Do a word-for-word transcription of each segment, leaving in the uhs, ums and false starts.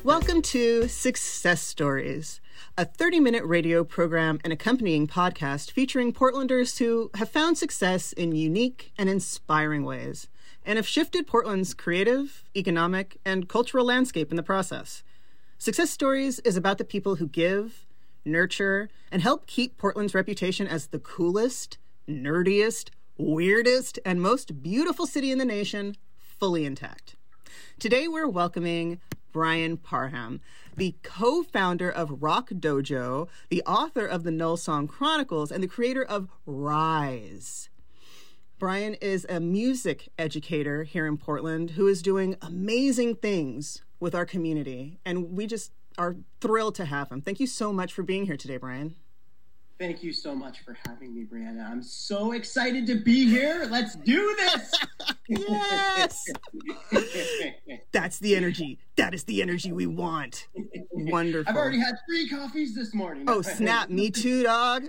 Welcome to Success Stories, a thirty-minute radio program and accompanying podcast featuring Portlanders who have found success in unique and inspiring ways and have shifted Portland's creative, economic, and cultural landscape in the process. Success Stories is about the people who give, nurture, and help keep Portland's reputation as the coolest, nerdiest, weirdest, and most beautiful city in the nation fully intact. Today we're welcoming Brian Parham, the co-founder of Rock Dojo, the author of the Null Song Chronicles, and the creator of Rise. Brian is a music educator here in Portland who is doing amazing things with our community, and we just are thrilled to have him. Thank you so much for being here today, Brian. Thank you so much for having me, Brianna. I'm so excited to be here. Let's do this. Yes. That's the energy. That is the energy we want. Wonderful. I've already had three coffees this morning. Oh, snap. Me too, dog.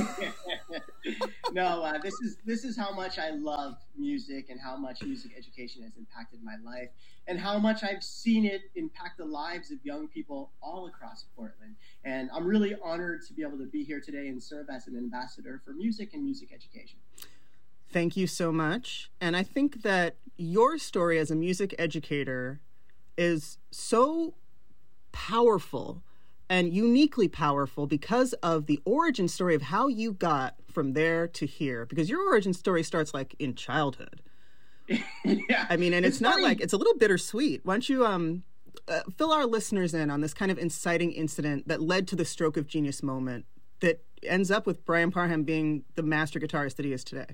No, uh, this is this is how much I love music and how much music education has impacted my life and how much I've seen it impact the lives of young people all across Portland. And I'm really honored to be able to be here today and serve as an ambassador for music and music education. Thank you so much. And I think that your story as a music educator is so powerful and uniquely powerful because of the origin story of how you got from there to here. Because your origin story starts like in childhood. Yeah, I mean, and it's, it's not funny. like, it's a little bittersweet. Why don't you um, uh, fill our listeners in on this kind of inciting incident that led to the stroke of genius moment that ends up with Brian Parham being the master guitarist that he is today?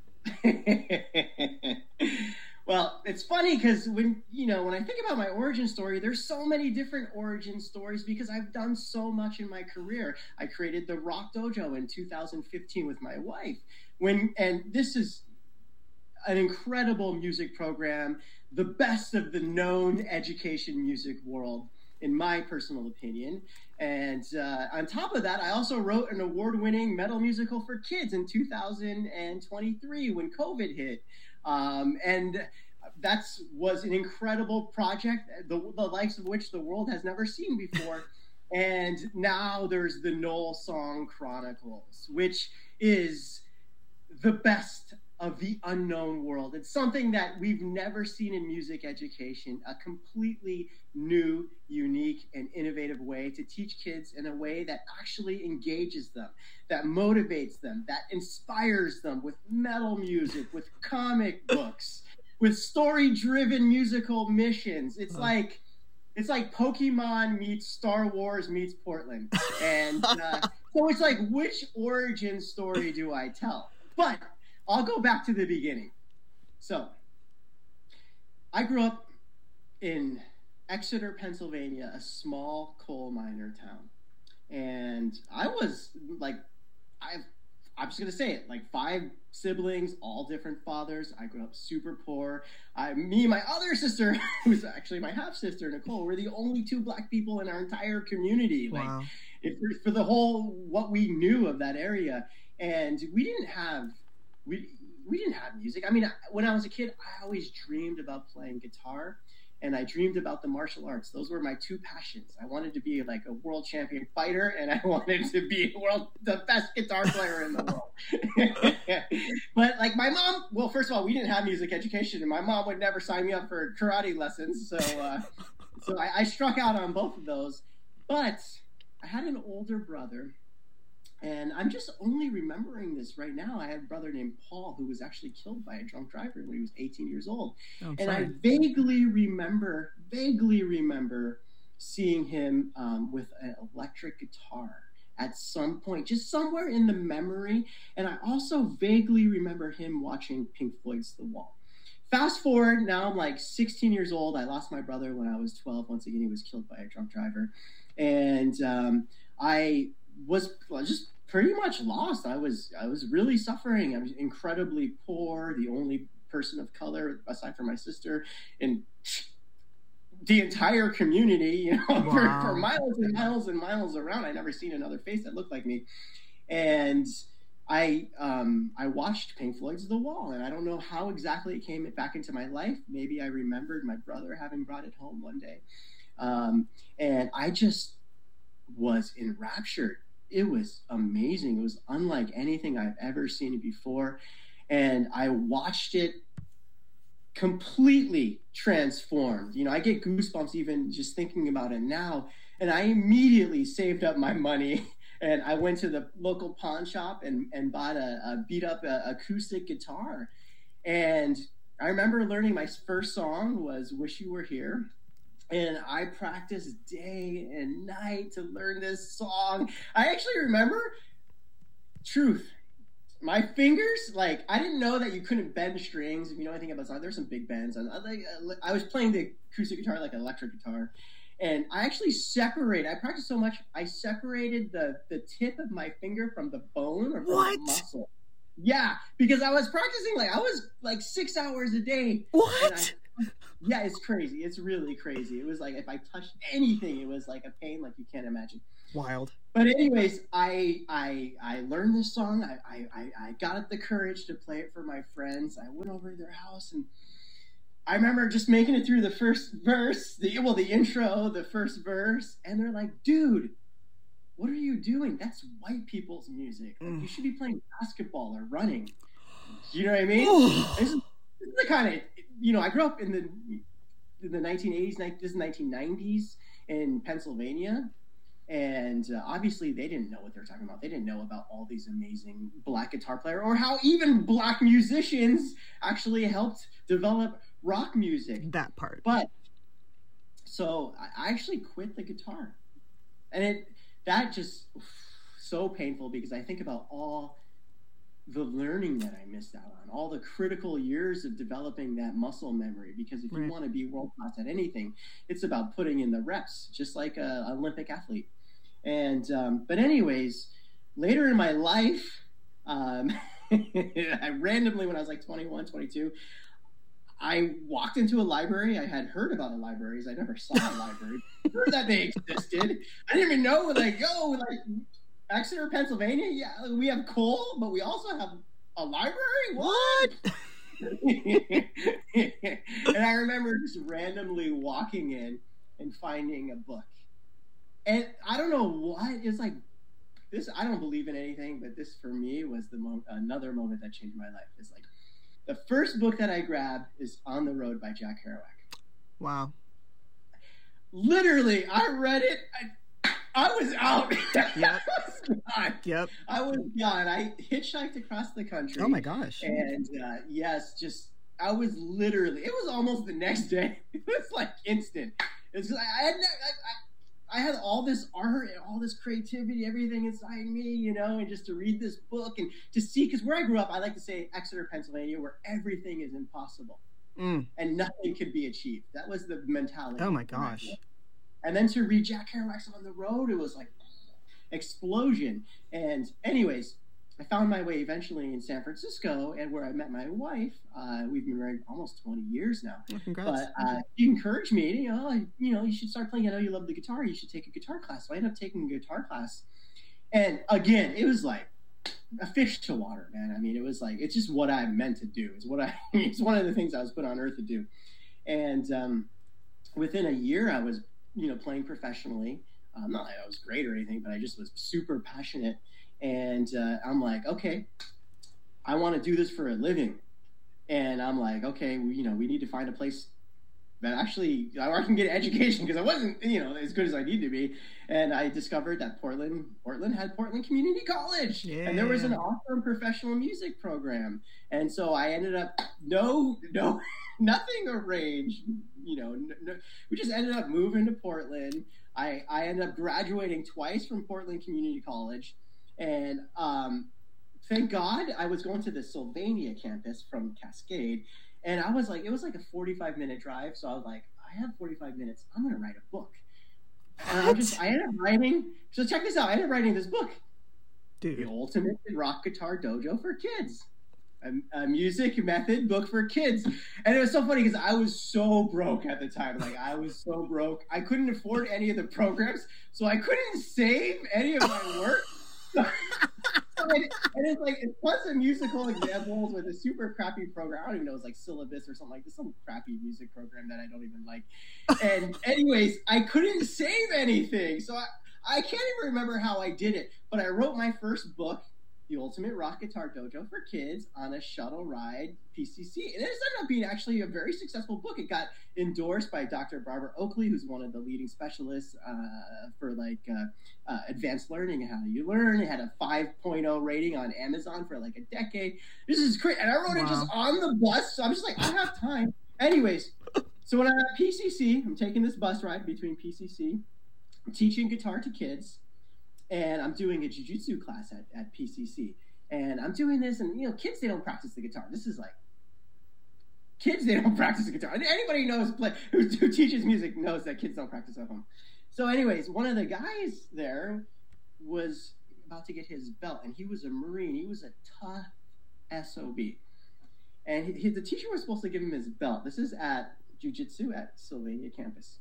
Well, it's funny because when, you know, when I think about my origin story, there's so many different origin stories because I've done so much in my career. I created the Rock Dojo in two thousand fifteen with my wife. When, and this is an incredible music program, the best of the known education music world, in my personal opinion. And uh, on top of that, I also wrote an award-winning metal musical for kids in two thousand twenty-three when COVID hit. Um, and that was an incredible project, the, the likes of which the world has never seen before. And now there's the Null Song Chronicles, which is the best of the unknown world. It's something that we've never seen in music education, a completely new, unique, and innovative way to teach kids in a way that actually engages them, that motivates them, that inspires them with metal music, with comic books, with story-driven musical missions. It's like it's like Pokemon meets Star Wars meets Portland. And uh, so it's like, which origin story do I tell? But I'll go back to the beginning. So, I grew up in Exeter, Pennsylvania, a small coal miner town. And I was like, I, I'm just going to say it, like five siblings, all different fathers. I grew up super poor. I, me and my other sister, who's actually my half-sister, Nicole, were the only two black people in our entire community. Wow. Like, it, for, for the whole, what we knew of that area. And we didn't have... We we didn't have music. I mean, when I was a kid, I always dreamed about playing guitar, and I dreamed about the martial arts. Those were my two passions. I wanted to be like a world champion fighter, and I wanted to be world the best guitar player in the world. But like my mom, well, first of all, we didn't have music education, and my mom would never sign me up for karate lessons. So, uh, so I, I struck out on both of those. But I had an older brother. And I'm just only remembering this right now. I had a brother named Paul who was actually killed by a drunk driver when he was eighteen years old. Oh, and I vaguely remember, vaguely remember seeing him um, with an electric guitar at some point, just somewhere in the memory. And I also vaguely remember him watching Pink Floyd's The Wall. Fast forward, now I'm like sixteen years old. I lost my brother when I was twelve. Once again, he was killed by a drunk driver. And um, I was just pretty much lost. I was I was really suffering. I was incredibly poor, the only person of color aside from my sister in the entire community, you know, wow. for, for miles and miles and miles around. I'd never seen another face that looked like me. And I um, I watched Pink Floyd's The Wall, and I don't know how exactly it came back into my life. Maybe I remembered my brother having brought it home one day. Um, and I just was enraptured. It was amazing. It was unlike anything I've ever seen before. And I watched it completely transformed. You know, I get goosebumps even just thinking about it now. And I immediately saved up my money and I went to the local pawn shop and, and bought a, a beat up a, acoustic guitar. And I remember learning my first song was Wish You Were Here. And I practiced day and night to learn this song. I actually remember, truth, my fingers, like, I didn't know that you couldn't bend strings. If you know anything about songs, there's some big bends. I, like, I was playing the acoustic guitar like an electric guitar. And I actually separated, I practiced so much, I separated the, the tip of my finger from the bone or from what? the muscle. Yeah, because I was practicing, like, I was like six hours a day. What? I, yeah, it's crazy. It's really crazy. It was like if I touched anything, it was like a pain like you can't imagine. Wild. But anyways, I I I learned this song. I, I, I got the courage to play it for my friends. I went over to their house and I remember just making it through the first verse, the well, the intro, the first verse, and they're like, dude, what are you doing? That's white people's music. Like, Mm. you should be playing basketball or running. You know what I mean? this, is, this is the kind of, you know, I grew up in the in the nineteen eighties, this is nineteen nineties in Pennsylvania. And uh, obviously they didn't know what they were talking about. They didn't know about all these amazing black guitar players or how even black musicians actually helped develop rock music. That part. But so I actually quit the guitar. And it that just so painful because I think about all the learning that I missed out on, all the critical years of developing that muscle memory. Because if you Right. want to be world class at anything, it's about putting in the reps, just like a, an Olympic athlete. And um, but anyways, later in my life, um, I randomly, when I was like twenty-one, twenty-two, I walked into a library. I had heard about the libraries. I never saw a library. I heard that they existed. I didn't even know, like, oh, like Exeter, Pennsylvania, yeah, we have coal, but we also have a library? What? And I remember just randomly walking in and finding a book. And I don't know what, it's like, this, I don't believe in anything, but this for me was the mo- another moment that changed my life. It's like, the first book that I grabbed is On the Road by Jack Kerouac. Wow. Literally, I read it, I, I was out. Yep. I was gone. Yep. I was gone. I hitchhiked across the country. Oh my gosh. And uh, yes, just, I was literally, it was almost the next day. It was like instant. It's like, I had, I, I, I had all this art and all this creativity, everything inside me, you know, and just to read this book and to see, because where I grew up, I like to say Exeter, Pennsylvania, where everything is impossible Mm. and nothing could be achieved. That was the mentality. Oh my gosh. And then to read Jack Kerouac's On the Road, it was like explosion. And anyways, I found my way eventually in San Francisco, and where I met my wife. Uh, we've been married almost twenty years now. Oh, congrats. But uh, she encouraged me, you know, you know, you should start playing. I know you love the guitar. You should take a guitar class. So I ended up taking a guitar class. And again, it was like a fish to water, man. I mean, it was like, it's just what I meant to do. It's what I, it's one of the things I was put on earth to do. And um, within a year, I was, you know, playing professionally. Um, not that I was great or anything, but I just was super passionate. And uh, I'm like, okay, I want to do this for a living. And I'm like, okay, we, you know, we need to find a place that actually, I can get an education because I wasn't, you know, as good as I need to be. And I discovered that Portland, Portland had Portland Community College. Yeah. And there was an awesome professional music program. And so I ended up, no, no, nothing arranged, you know, no, no, we just ended up moving to Portland. I, I ended up graduating twice from Portland Community College. And um, thank God I was going to the Sylvania campus from Cascade. And I was like, it was like a forty-five minute drive. So I was like, I have forty-five minutes. I'm going to write a book. And I just, I ended up writing. So check this out. I ended up writing this book. Dude. The Ultimate Rock Guitar Dojo for Kids. A, a music method book for kids. And it was so funny because I was so broke at the time. Like, I was so broke. I couldn't afford any of the programs. So I couldn't save any of my work. So, so and, and it's like, it's plus of musical examples with a super crappy program. I don't even know, it's like Syllabus or something like this, some crappy music program that I don't even like. And anyways, I couldn't save anything. So I, I can't even remember how I did it, but I wrote my first book, The Ultimate Rock Guitar Dojo for Kids, on a shuttle ride P C C. And it ended up being actually a very successful book. It got endorsed by Doctor Barbara Oakley, who's one of the leading specialists uh, for like uh, uh, advanced learning and how you learn. It had a five point oh rating on Amazon for like a decade. This is great. And I wrote wow. it just on the bus. So I'm just like, I have time. Anyways, so when I'm at P C C, I'm taking this bus ride between P C C, I'm teaching guitar to kids. And I'm doing a jiu-jitsu class at, at P C C. And I'm doing this, and, you know, kids, they don't practice the guitar. This is like, kids, they don't practice the guitar. Anybody knows play, who, who teaches music knows that kids don't practice at home. So anyways, one of the guys there was about to get his belt, and he was a Marine. He was a tough S O B. And he, he, the teacher was supposed to give him his belt. This is at jiu-jitsu at Sylvania campus.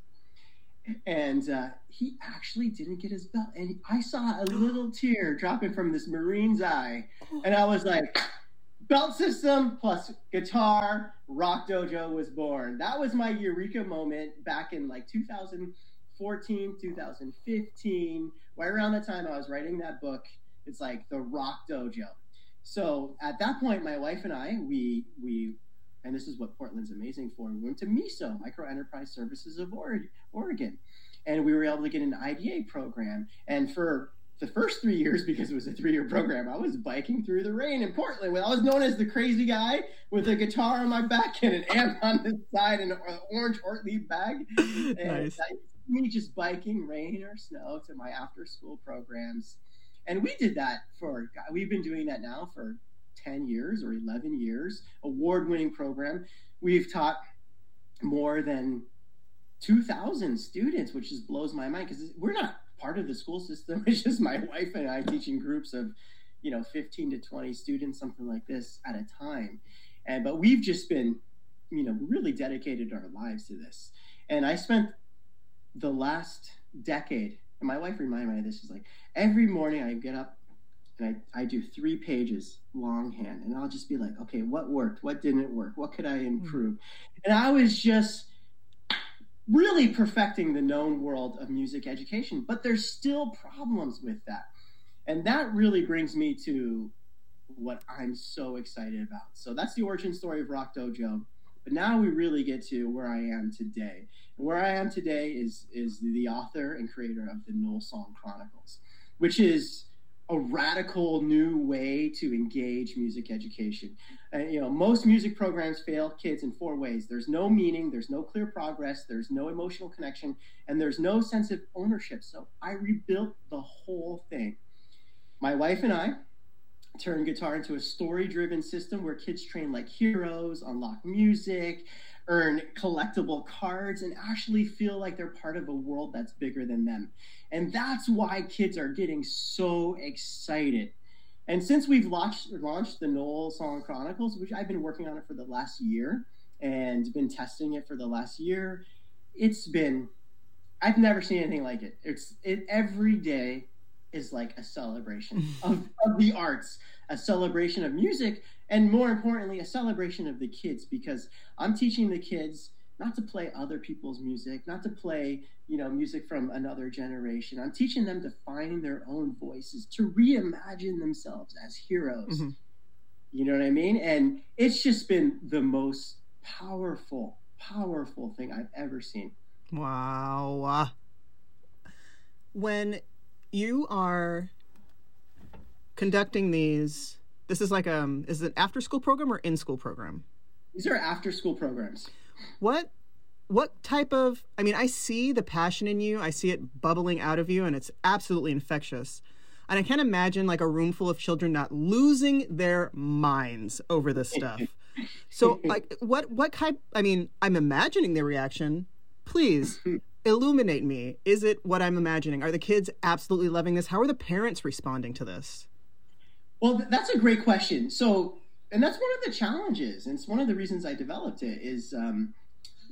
And uh, he actually didn't get his belt. And I saw a little tear dropping from this Marine's eye. And I was like, belt system plus guitar, Rock Dojo was born. That was my eureka moment back in like two thousand fourteen, two thousand fifteen. Right around the time I was writing that book, it's like the Rock Dojo. So at that point, my wife and I, we we and this is what Portland's amazing for, we went to MISO, Micro Enterprise Services of Oregon. And we were able to get an I D A program. And for the first three years, because it was a three-year program, I was biking through the rain in Portland. I was known as the crazy guy with a guitar on my back and an amp on the side and an orange Ortlieb bag. And nice. I, me just biking, rain or snow, to my after-school programs. And we did that for, we've been doing that now for ten years or eleven years, award-winning program. We've taught more than two thousand students, which just blows my mind because we're not part of the school system. It's just my wife and I teaching groups of, you know, fifteen to twenty students, something like this at a time. And, but we've just been, you know, really dedicated our lives to this. And I spent the last decade, and my wife reminded me of this, is like every morning I get up and I, I do three pages longhand, and I'll just be like, okay, what worked? What didn't work? What could I improve? Mm-hmm. And I was just really perfecting the known world of music education, but there's still problems with that. And that really brings me to what I'm so excited about. So that's the origin story of Rock Dojo. But now we really get to where I am today. And where I am today is, is the author and creator of the Knoll Song Chronicles, which is a radical new way to engage music education. Uh, you know, most music programs fail kids in four ways. There's no meaning, there's no clear progress, there's no emotional connection, and there's no sense of ownership. So I rebuilt the whole thing. My wife and I turned guitar into a story-driven system where kids train like heroes, unlock music, earn collectible cards, and actually feel like they're part of a world that's bigger than them. And that's why kids are getting so excited. And since we've launched, launched the Knoll Song Chronicles, which I've been working on it for the last year and been testing it for the last year, it's been, I've never seen anything like it. It's it every day is like a celebration of, of the arts, a celebration of music, and more importantly, a celebration of the kids, because I'm teaching the kids not to play other people's music, not to play, you know, music from another generation. I'm teaching them to find their own voices, to reimagine themselves as heroes. Mm-hmm. You know what I mean? And it's just been the most powerful, powerful thing I've ever seen. Wow. When you are conducting these, this is like, um, is it an after-school program or in-school program? These are after-school programs. What what type of, I mean, I see the passion in you. I see it bubbling out of you, and it's absolutely infectious. And I can't imagine like a room full of children not losing their minds over this stuff. So like what what type, I mean, I'm imagining the reaction. Please illuminate me. Is it what I'm imagining? Are the kids absolutely loving this? How are the parents responding to this? Well, that's a great question. So, and that's one of the challenges, and it's one of the reasons I developed it, is um,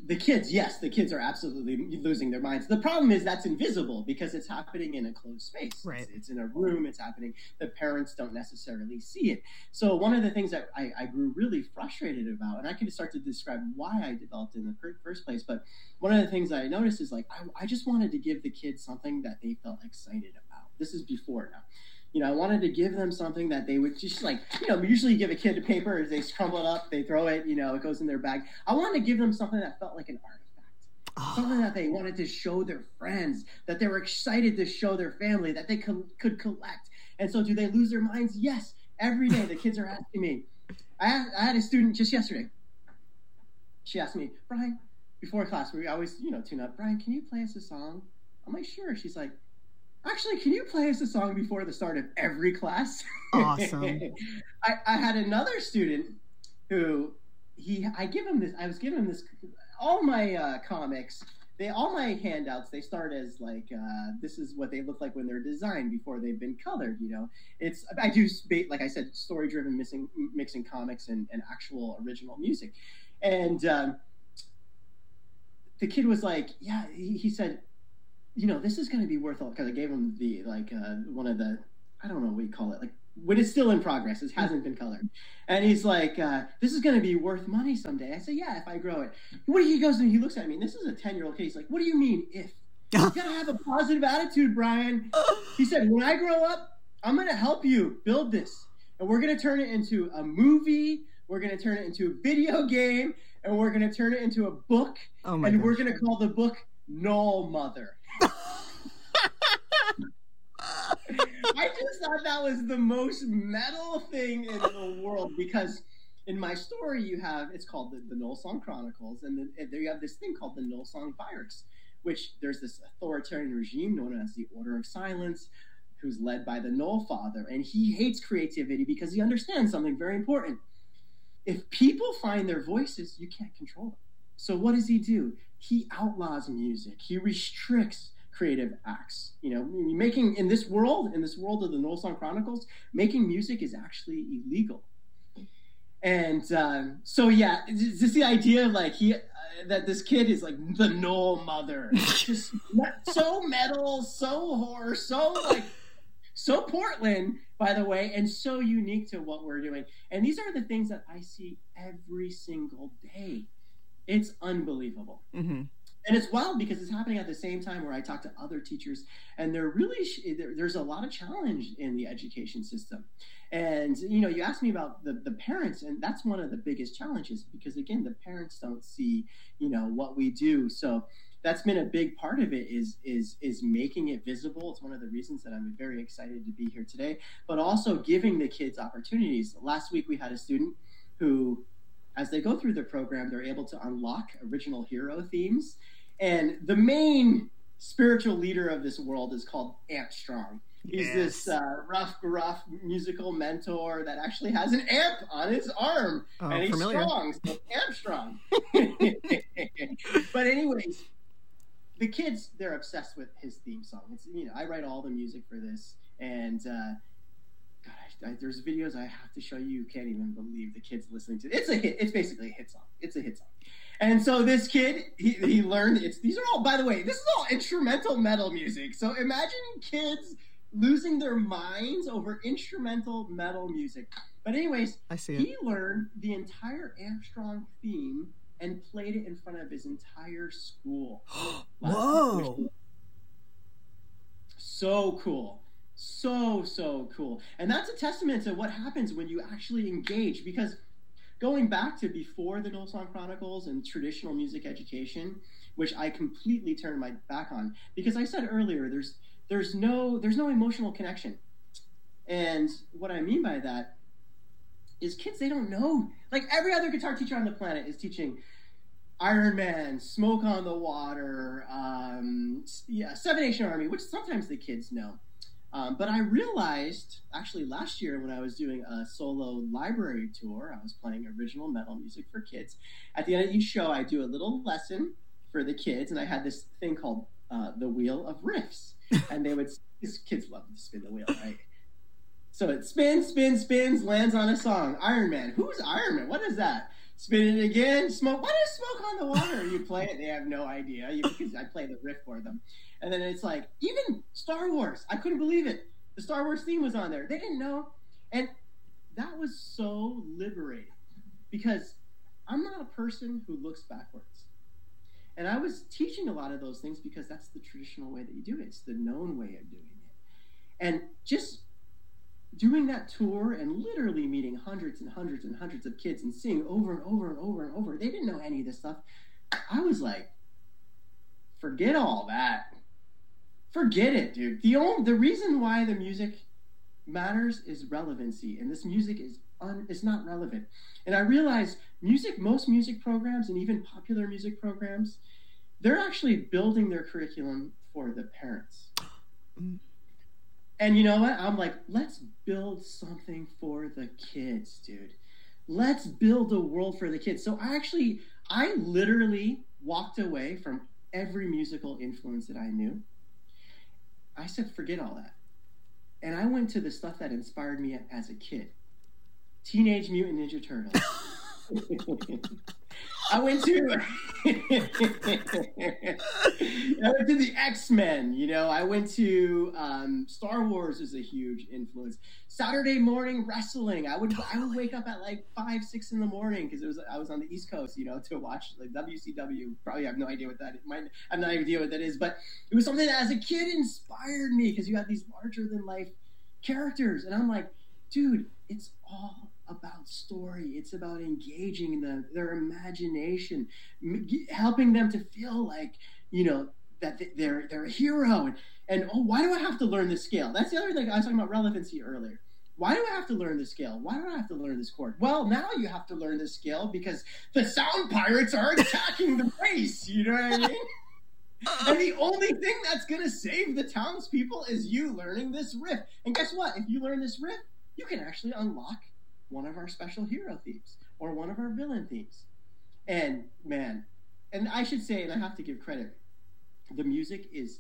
the kids, yes, the kids are absolutely losing their minds. The problem is that's invisible because it's happening in a closed space. Right. It's, it's in a room. It's happening. The parents don't necessarily see it. So one of the things that I, I grew really frustrated about, and I can start to describe why I developed in the first place, but one of the things that I noticed is like, I, I just wanted to give the kids something that they felt excited about. This is before now. You know, I wanted to give them something that they would just like, you know, usually you give a kid a paper, they crumble it up, they throw it, you know, it goes in their bag. I wanted to give them something that felt like an artifact, oh. something that they wanted to show their friends, that they were excited to show their family, that they co- could collect. And so do they lose their minds? Yes. Every day the kids are asking me. I had, I had a student just yesterday. She asked me, Brian, before class, we always, you know, tune up. Brian, can you play us a song? I'm like, sure. She's like, actually, can you play us a song before the start of every class? Awesome. I, I had another student who he I give him this. I was giving him this. All my uh, comics, they all my handouts. They start as like uh, this is what they look like when they're designed before they've been colored. You know, it's I do like I said, story driven mixing mixing comics and, and actual original music. And um, the kid was like, yeah, he, he said, you know, this is going to be worth it, because I gave him the, like, uh, one of the, I don't know what you call it, like, when it's still in progress, it hasn't been colored. And he's like, uh, this is going to be worth money someday. I say, yeah, if I grow it. What do you, he goes and he looks at me, and this is a ten-year-old kid. He's like, what do you mean, if? You got to have a positive attitude, Brian. He said, when I grow up, I'm going to help you build this. And we're going to turn it into a movie. We're going to turn it into a video game. And we're going to turn it into a book. Oh my and gosh. We're going to call the book Null Mother. I just thought that was the most metal thing in the world, because in my story you have, it's called the, the Null Song Chronicles, and, the, and there you have this thing called the Null Song Virus, which there's this authoritarian regime known as the Order of Silence, who's led by the Null Father, and he hates creativity because he understands something very important. If people find their voices, you can't control them. So what does he do? He outlaws music. He restricts creative acts. You know, making in this world, in this world of the Null Song Chronicles, making music is actually illegal. And um, so, yeah, it's just the idea of like he uh, that this kid is like the Null Mother, just so metal, so horror, so like so Portland, by the way, and so unique to what we're doing. And these are the things that I see every single day. It's unbelievable. Mm-hmm. And it's wild because it's happening at the same time where I talk to other teachers, and they're really there, there's a lot of challenge in the education system. And, you know, you asked me about the, the parents, and that's one of the biggest challenges because, again, the parents don't see, you know, what we do. So that's been a big part of it is is is making it visible. It's one of the reasons that I'm very excited to be here today, but also giving the kids opportunities. Last week we had a student who, as they go through the program, they're able to unlock original hero themes. And the main spiritual leader of this world is called Amp Strong. He's yes. this uh, rough, gruff musical mentor that actually has an amp on his arm. Oh, and he's familiar. strong, so Amp Strong. But anyways, the kids, they're obsessed with his theme song. It's, you know, I write all the music for this. And uh, God, I, I, there's videos I have to show you. You can't even believe the kids listening to it. It's a hit. It's basically a hit song. It's a hit song. And so this kid, he, he learned, it's these are all, by the way, this is all instrumental metal music. So imagine kids losing their minds over instrumental metal music. But anyways, I see it. He learned the entire Amp Strong theme and played it in front of his entire school. Whoa. Week, so cool. So, so cool. And that's a testament to what happens when you actually engage, because going back to before the Null Song Chronicles and traditional music education, which I completely turned my back on, because I said earlier, there's there's no there's no emotional connection. And what I mean by that is kids, they don't know. Like every other guitar teacher on the planet is teaching Iron Man, Smoke on the Water, um, yeah, Seven Nation Army, which sometimes the kids know. Um, but I realized, actually last year when I was doing a solo library tour, I was playing original metal music for kids. At the end of each show, I do a little lesson for the kids, and I had this thing called uh, the Wheel of Riffs. And they would, these kids love to spin the wheel, right? So it spins, spins, spins, lands on a song. Iron Man. Who's Iron Man? What is that? spin it again, smoke. What is smoke on the water? You play it, they have no idea you, because I play the riff for them. And then it's like, even Star Wars, I couldn't believe it. The Star Wars theme was on there. They didn't know. And that was so liberating because I'm not a person who looks backwards. And I was teaching a lot of those things because that's the traditional way that you do it. It's the known way of doing it. And just doing that tour and literally meeting hundreds and hundreds and hundreds of kids and seeing over and over and over and over, they didn't know any of this stuff. I was like, forget all that. Forget it, dude. The only, the reason why the music matters is relevancy, and this music is un, is not relevant. And I realized music, most music programs and even popular music programs, they're actually building their curriculum for the parents. And you know what? I'm like, let's build something for the kids, dude. Let's build a world for the kids. So I actually, I literally walked away from every musical influence that I knew. I said, forget all that. And I went to the stuff that inspired me as a kid. Teenage Mutant Ninja Turtles. I went to I went to the X-Men, you know, I went to um, Star Wars is a huge influence. Saturday morning wrestling. I would totally. I would wake up at like five, six in the morning because it was I was on the East Coast, you know, to watch like W C W. Probably have no idea what that might I have no idea what that is, but it was something that as a kid inspired me because you have these larger than life characters, and I'm like, dude, it's all about story. It's about engaging the, their imagination, m- helping them to feel like, you know, that they're they're a hero. And, and oh, why do I have to learn this scale? That's the other thing. I was talking about relevancy earlier. Why do I have to learn this scale? Why do I have to learn this chord? Well, now you have to learn this scale because the sound pirates are attacking the base. You know what I mean? And the only thing that's going to save the townspeople is you learning this riff. And guess what? If you learn this riff, you can actually unlock one of our special hero themes or one of our villain themes. And man, and I should say, and I have to give credit, the music is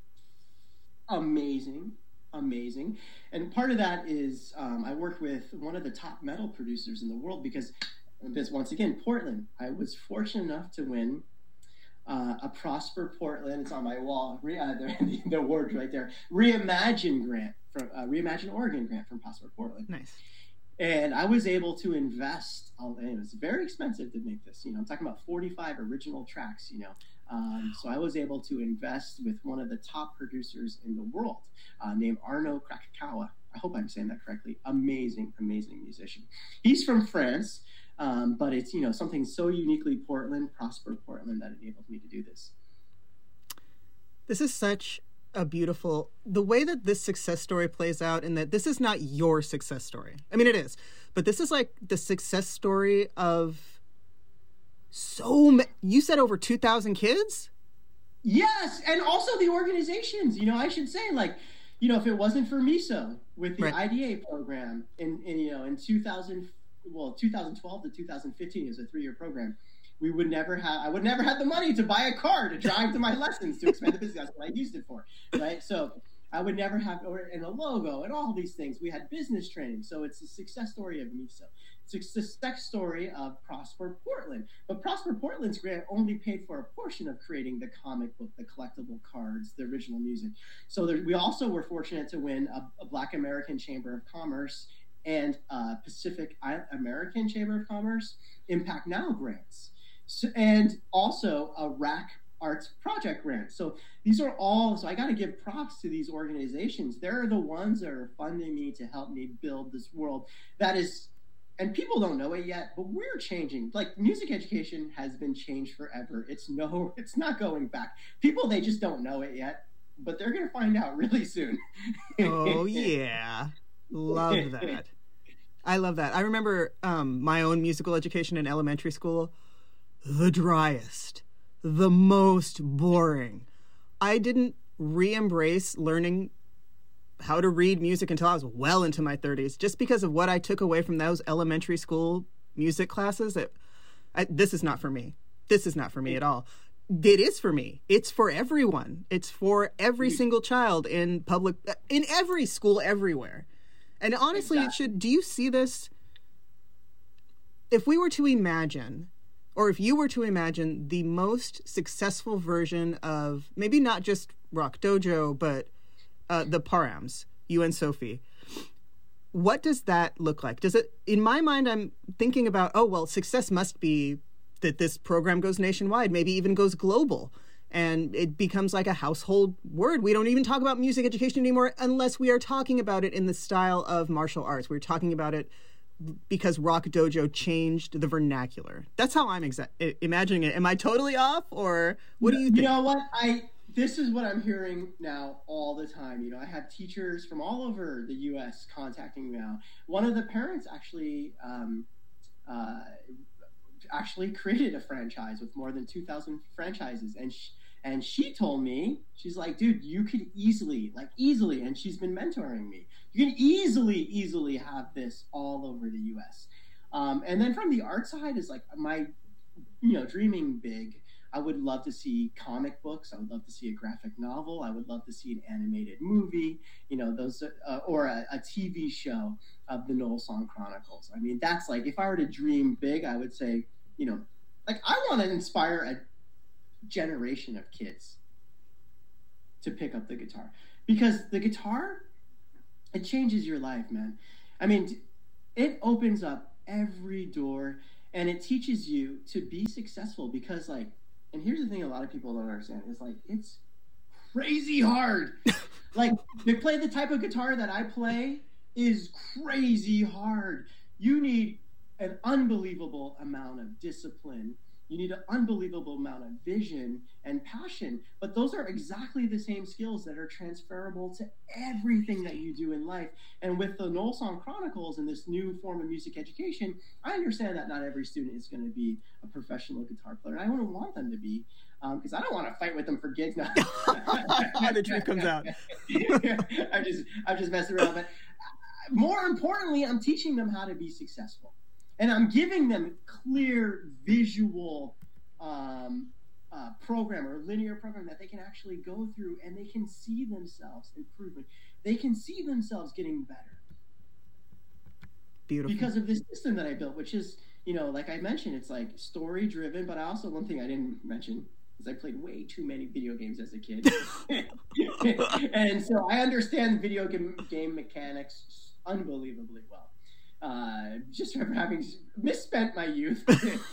amazing, amazing. And part of that is um, I worked with one of the top metal producers in the world because this, once again, Portland. I was fortunate enough to win uh, a Prosper Portland, it's on my wall, Re- uh, the, the award right there, Reimagine grant, from uh, Reimagine Oregon grant from Prosper Portland. Nice. And I was able to invest, and it was very expensive to make this, you know, I'm talking about forty-five original tracks, you know. Um, so I was able to invest with one of the top producers in the world uh, named Arno Krakakawa. I hope I'm saying that correctly. Amazing, amazing musician. He's from France, um, but it's, you know, something so uniquely Portland, Prosper Portland, that enabled me to do this. This is such a beautiful, the way that this success story plays out, and that this is not your success story. I mean, it is, but this is like the success story of so many, you said over two thousand kids? Yes. And also the organizations, you know, I should say, like, you know, if it wasn't for MISO with the right. I D A program in, in, you know, in two thousand, well, two thousand twelve to two thousand fifteen is a three-year program. We would never have, I would never have the money to buy a car to drive to my lessons to expand the business. That's what I used it for, right? So I would never have, or, and a logo and all these things. We had business training. So it's a success story of MISO. It's a success story of Prosper Portland. But Prosper Portland's grant only paid for a portion of creating the comic book, the collectible cards, the original music. So there, we also were fortunate to win a, a Black American Chamber of Commerce and uh, Pacific American Chamber of Commerce Impact Now grants. So, and also a R A C Arts Project grant. So these are all, so I got to give props to these organizations. They're the ones that are funding me to help me build this world that is, and people don't know it yet, but we're changing. Like, music education has been changed forever. It's no, it's not going back. People, they just don't know it yet, but they're going to find out really soon. Oh, yeah. Love that. I love that. I remember um, my own musical education in elementary school. The driest, the most boring. I didn't re-embrace learning how to read music until I was well into my thirties, just because of what I took away from those elementary school music classes. That I, this is not for me. This is not for me at all. It is for me. It's for everyone. It's for every single child in public, in every school, everywhere. And honestly, exactly. It should, do you see this? if we were to imagine, or if you were to imagine the most successful version of maybe not just Rock Dojo, but uh, the Params, you and Sophie, what does that look like? Does it, in my mind, I'm thinking about, oh, well, success must be that this program goes nationwide, maybe even goes global, and it becomes like a household word. We don't even talk about music education anymore unless we are talking about it in the style of martial arts. We're talking about it because Rock Dojo changed the vernacular. That's how I'm exa- imagining it. Am I totally off, or what do you think? You know what? I this is what I'm hearing now all the time. You know, I have teachers from all over the U S contacting me now. One of the parents actually um, uh, actually created a franchise with more than two thousand franchises, and she, and she told me, she's like, dude, you could easily, like easily, and she's been mentoring me, you can easily, easily have this all over the U S. Um, and then from the art side is like my, you know, dreaming big. I would love to see comic books. I would love to see a graphic novel. I would love to see an animated movie, you know, those, uh, or a, a T V show of the Noel Song Chronicles. I mean, that's like, if I were to dream big, I would say, you know, like I want to inspire a generation of kids to pick up the guitar, because the guitar, it changes your life, man. I mean, it opens up every door, and it teaches you to be successful, because like, and here's the thing a lot of people don't understand, is like, it's crazy hard. Like, to play the type of guitar that I play is crazy hard. You need an unbelievable amount of discipline. You need an unbelievable amount of vision and passion, but those are exactly the same skills that are transferable to everything that you do in life. And with the Noel Song Chronicles and this new form of music education, I understand that not every student is going to be a professional guitar player. I wouldn't want them to be, because um, I don't want to fight with them for gigs. No. The truth comes out. I'm just, I'm just messing around. But more importantly, I'm teaching them how to be successful. And I'm giving them clear visual um, uh, program or linear program that they can actually go through, and they can see themselves improving. They can see themselves getting better. Beautiful. Because of this system that I built, which is, you know, like I mentioned, it's like story driven, but also one thing I didn't mention is I played way too many video games as a kid. And so I understand video game, game mechanics unbelievably well. Uh, just from having misspent my youth.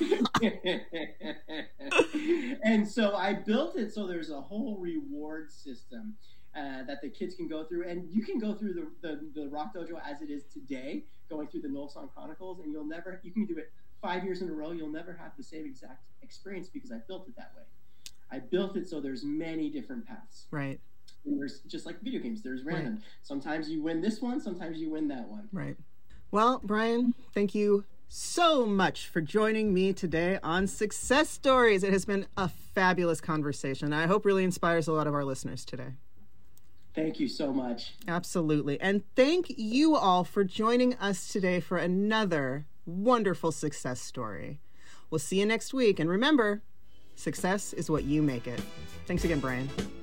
And so I built it so there's a whole reward system uh, that the kids can go through. And you can go through the, the, the Rock Dojo as it is today, going through the Noel Song Chronicles, and you'll never, you can do it five years in a row, you'll never have the same exact experience, because I built it that way. I built it so there's many different paths. Right. And there's just like video games, there's random. Right. Sometimes you win this one, sometimes you win that one. Right. Well, Brian, thank you so much for joining me today on Success Stories. It has been a fabulous conversation. I hope really inspires a lot of our listeners today. Thank you so much. Absolutely. And thank you all for joining us today for another wonderful success story. We'll see you next week. And remember, success is what you make it. Thanks again, Brian.